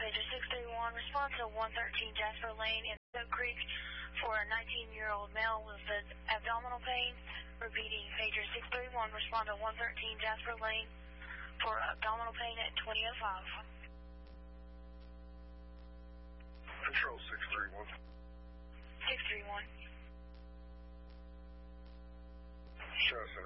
pager 631, respond to 113 Jasper Lane in Oak Creek for a 19-year-old male with abdominal pain. Repeating, pager 631, respond to 113 Jasper Lane for abdominal pain at 2005. Control 631. 631. Show us